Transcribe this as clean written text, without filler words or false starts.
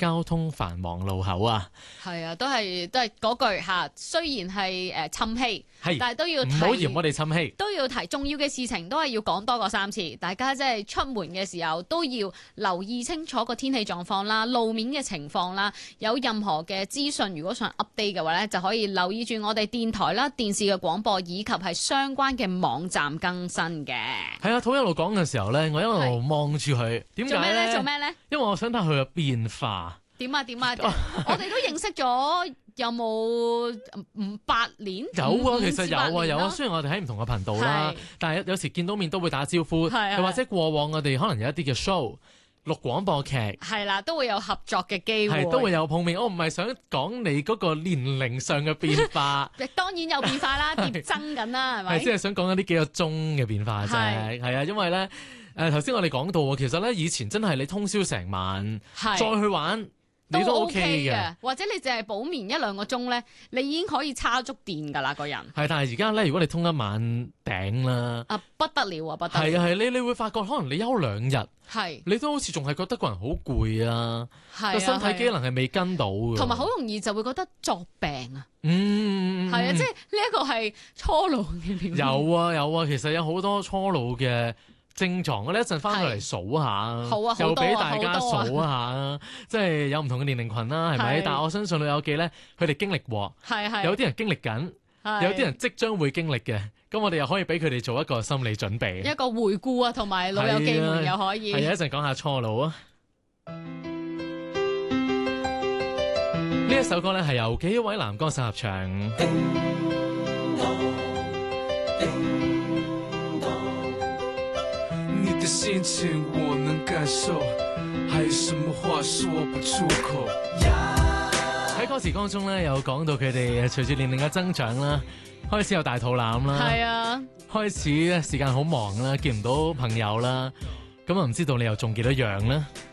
交通繁忙路口啊。 係啊，都係嗰句嚇。雖然係氹氣， 係但係都要唔好嫌我哋氹氣。 都要提重要嘅事情，都係要講多過3次。大家即係出門嘅時候都要留意清楚個天氣狀況啦、路面嘅情況啦。有任何嘅資訊，如果想 update 嘅話呢，就可以留意住我哋電台啦、電視嘅廣播以及係相關嘅網站更新嘅。 係啊，土一路講嘅時候咧，我一路望住佢，點解咧？ 做咩咧？ 因為我想睇佢嘅變化。 點啊？我哋都認識咗有冇8年？ 有啊，其實有啊，有啊。 咯雖然我哋喺唔同嘅頻道啦，但係有時見到面都會打招呼， 係又或者過往我哋可能有一啲嘅 show 錄廣播劇， 係啦，都會有合作嘅機會， 都會有碰面。我唔係想講你嗰個年齡上嘅變化， 當然有變化啦，疊增緊啦，係咪？ 係即係想講緊呢幾個鐘嘅變化啫。係啊，因為咧頭先我哋講到，其實咧以前真係你通宵成晚再去玩。你都 OK 嘅， 或者你淨係補眠1-2個鐘咧，你已經可以叉足電㗎啦，個人。 係，但係而家咧，如果你通一晚頂啦， 不得了啊，不得了！ 係啊係，你會發覺可能你休2日， 係你都好似仲係覺得個人好攰啊，個身體機能係未跟到嘅， 同埋好容易就會覺得作病啊。 係啊，即係呢一個係初老嘅表現。 有啊，其實有好多初老嘅症狀，我哋一陣翻到嚟數下，又俾大家數下，即係有唔同嘅年齡群啦，係咪？但係我相信老友記咧，佢哋經歷過，有啲人經歷緊，有啲人即將會經歷嘅，咁我哋又可以俾佢哋做一個心理準備， 一個回顧啊，同埋老友記們又可以。 係啊，一陣講下初老啊！呢一首歌咧係由幾位男歌手合唱。 的心情我能感受，還有什麼話說不出口。 喺歌詞當中咧，有講到佢哋隨住年齡嘅增長啦，開始有大肚腩啦， 係啊， 開始咧時間好忙啦，見唔到朋友啦，咁啊唔知道你又中幾多樣咧？